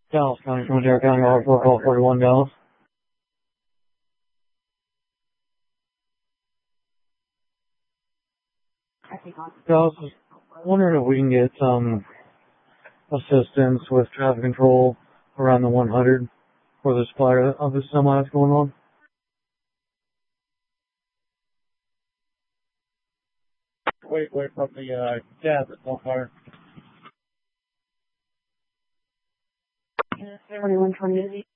Dallas County, Commissary County, R4, call 41, Dallas. Dallas, is wondering if we can get some assistance with traffic control around the 100 for the supply of the semi that's going on. Wait from the gas that's on fire. 4120.